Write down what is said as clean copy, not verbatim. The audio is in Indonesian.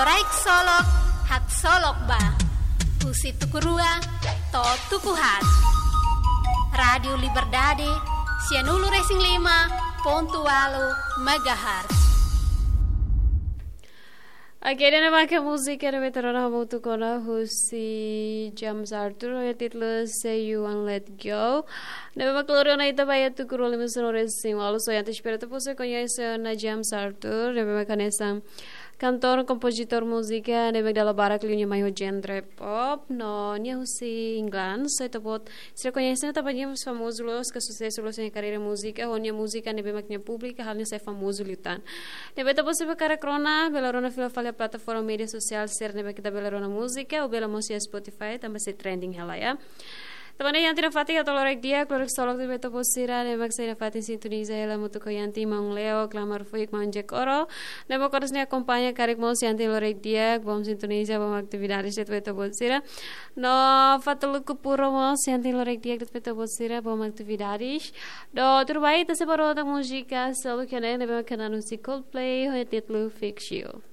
Loraik solok, hat solok ba. Husi tukurua, to tukuhat. Radio Liberdade, Sianulu Racing 5.8 MHz. Oke, dan pakai musik yang veterana mutu kona husi James Arthur ya titlu Say You and Let Go. Na memang keluar na ita bayat tu kurul lima sonoresim. Lalu saya antes espera tu puse conhece na James Arthur. Na memang kanesa cantor, compositor música, na memang dalam barak liunya mayo genre pop. No, nia husi England. Saya tepot. Saya conhece na tapadnya famoso los que sucesso los em carreira música. Honia música na memang nia pública halnya saya famoso liutan. Na memang tepot saya cara krona belarona filafalha plataforma media sosial ser nebe kita belarona música ou bela mosia Spotify também se trending hela ya. Teman yang tidak fatih atau lorek dia keluar solok di beto posira nebak saya fatih sintoniza hela mutu koyanti mang leo klamar fuik manjek oro nebak harusnya akompanya karek mau sianti lorek dia bom sintoniza bom aktividades di beto posira no fatul kupuro mau sianti lorek dia di beto posira bom aktividades do terbaik tersebar otak musika selalu kena nebak kena nusi Coldplay hoetit lu fix you.